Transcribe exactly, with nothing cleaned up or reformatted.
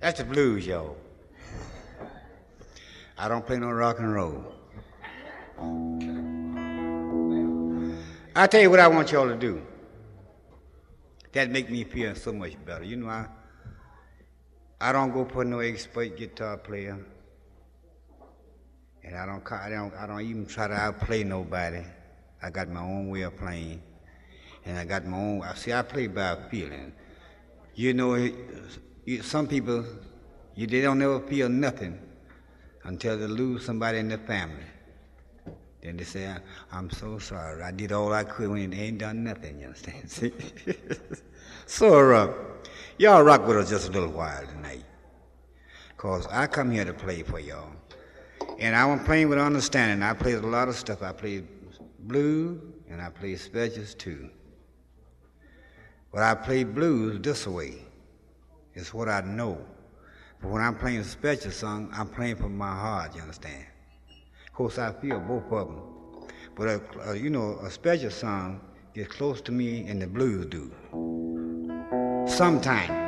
That's the blues, y'all. I don't play no rock and roll. I tell you what I want y'all to do. That make me feel so much better. You know, I I don't go for no expert guitar player, and I don't I don't I don't even try to outplay nobody. I got my own way of playing, and I got my own. I see, I play by feeling. You know, it, it, some people, you they don't ever feel nothing until they lose somebody in their family. Then they say, I'm so sorry. I did all I could when they ain't done nothing, you understand? See? So, uh, y'all rock with us just a little while tonight. Because I come here to play for y'all. And I want playing with understanding. I played a lot of stuff. I played blues, and I played specials too. But I play blues this way. It's what I know. But when I'm playing a special song, I'm playing from my heart, you understand? Of course, I feel both of them. But, uh, uh, you know, a special song gets close to me and the blues do. Sometimes.